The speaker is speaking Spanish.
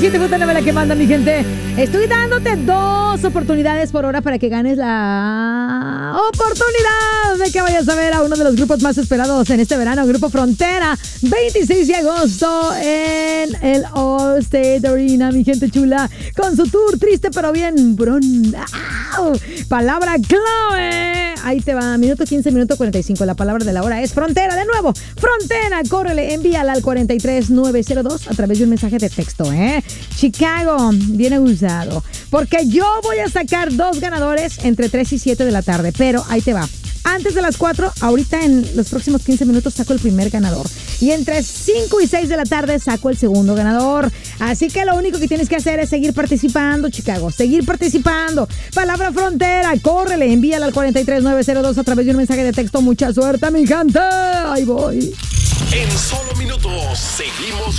107.9 la que manda, mi gente. Estoy dándote 2 oportunidades por hora para que ganes la oportunidad de que vayas a ver a uno de los grupos más esperados en este verano, Grupo Frontera, 26 de agosto en el All State Arena, mi gente chula, con su tour Triste pero Bien. Palabra clave. Ahí te va, minuto 15, minuto 45. La palabra de la hora es Frontera. De nuevo, Frontera, córrele, envíala al 43902 a través de un mensaje de texto, Chicago, bien usado. Porque yo voy a sacar 2 ganadores entre 3 y 7 de la tarde, pero ahí te va. Antes de las 4, ahorita en los próximos 15 minutos saco el primer ganador. Y entre 5 y 6 de la tarde saco el segundo ganador. Así que lo único que tienes que hacer es seguir participando, Chicago. Seguir participando. Palabra Frontera, córrele, envíala al 43902 a través de un mensaje de texto. Mucha suerte, mi gente. Ahí voy. En solo minutos seguimos